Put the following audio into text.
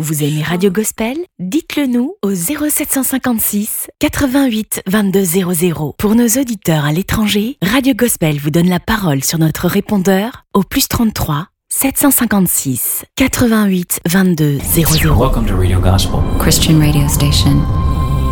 Vous aimez Radio Gospel? Dites-le nous au 0756 88 22 00. Pour nos auditeurs à l'étranger, Radio Gospel vous donne la parole sur notre répondeur au +33 756 88 22 00. Welcome to Radio Gospel, Christian radio station.